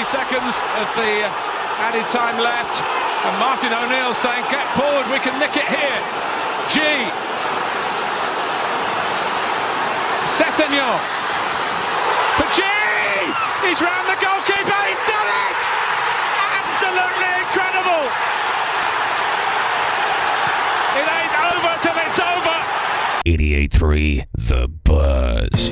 seconds of the added time left, and Martin O'Neill saying, get forward, we can nick it here. G. Sessegnon for G. He's round the goalkeeper, he's done it! Absolutely incredible! It ain't over till it's over! 88.3 The Buzz.